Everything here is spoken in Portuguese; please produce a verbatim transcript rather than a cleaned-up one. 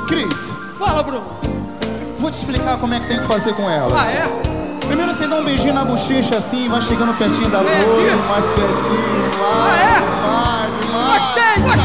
Cris, Fala, Bruno. vou te explicar como é que tem que fazer com elas. Ah, é? Primeiro você dá um beijinho na bochecha assim, vai chegando pertinho da É, loura, aqui? mais pertinho.